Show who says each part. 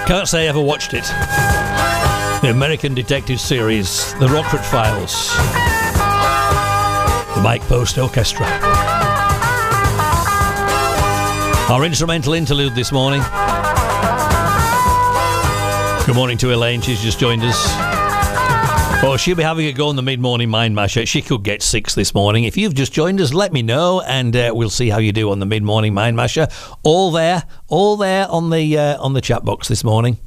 Speaker 1: Can't say I ever watched it. The American detective series, The Rockford Files. The Mike Post Orchestra. Our instrumental interlude this morning. Good morning to Elaine, she's just joined us. Oh, she'll be having a go on the mid-morning Mind Masher. She could get 6 this morning. If you've just joined us, let me know, and we'll see how you do on the mid-morning Mind Masher. All there on the chat box this morning.